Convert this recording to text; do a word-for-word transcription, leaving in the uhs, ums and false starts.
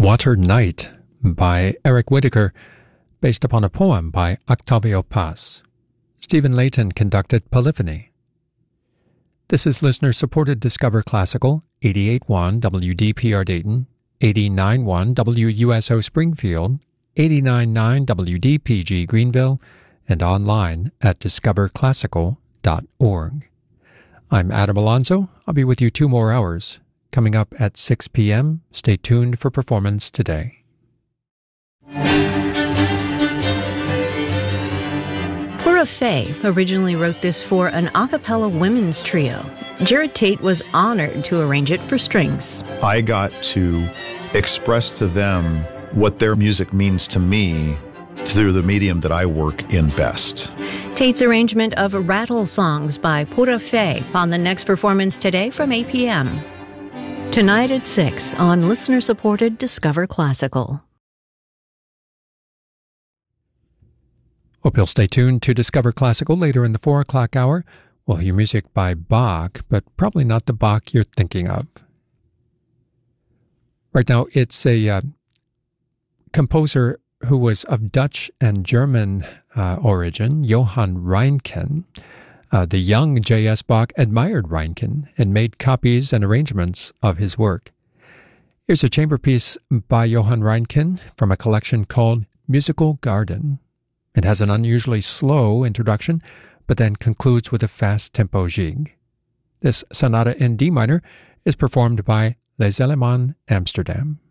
Water Night by Eric Whitacre, based upon a poem by Octavio Paz. Stephen Layton conducted Polyphony. This is listener-supported Discover Classical, eighty-eight point one W D P R Dayton, eighty-nine point one W U S O Springfield, eighty-nine point nine W D P G Greenville, and online at discover classical dot org. I'm Adam Alonso. I'll be with you two more hours. Coming up at six p.m., stay tuned for Performance Today. Pura Fé originally wrote this for an a cappella women's trio. Jared Tate was honored to arrange it for strings. I got to express to them what their music means to me through the medium that I work in best. Tate's arrangement of Rattle Songs by Pura Fé on the next Performance Today from eight p.m. Tonight at six on listener-supported Discover Classical. Hope you'll stay tuned to Discover Classical later in the four o'clock hour. We'll hear music by Bach, but probably not the Bach you're thinking of. Right now, it's a uh, composer who was of Dutch and German uh, origin, Johann Reinken. Uh, the young J S. Bach admired Reinken and made copies and arrangements of his work. Here's a chamber piece by Johann Reinken from a collection called Musical Garden. It has an unusually slow introduction, but then concludes with a fast tempo jig. This sonata in D minor is performed by Les Allemands Amsterdam.